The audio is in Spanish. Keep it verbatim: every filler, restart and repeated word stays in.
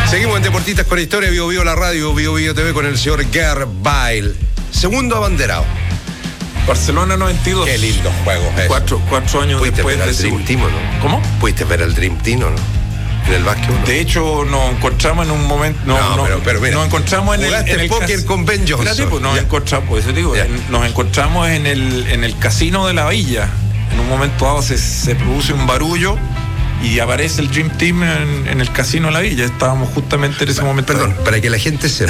Seguimos en Deportistas con Historia, Bio Bio la radio, Bio Bio T V con el señor Gareth Bale. Segundo abanderado. Barcelona noventa y dos. Qué lindo juego es. Cuatro, cuatro años Pudiste después ver de el Dream Team, ¿o no? ¿Cómo? Pudiste ver el Dream Team, ¿o no? En el básquetbol. De hecho, nos encontramos en un momento. No, no, no pero, pero mira, nos encontramos en el, en el póker cas- con Ben Johnson. Espérate, pues, nos Ya. encontramos, por eso digo, Ya. en- nos encontramos en el, en el casino de la Villa. En un momento dado se, se produce un barullo y aparece el Dream Team en, en el casino de la Villa. Estábamos justamente en ese momento. Perdón, para que la gente sepa.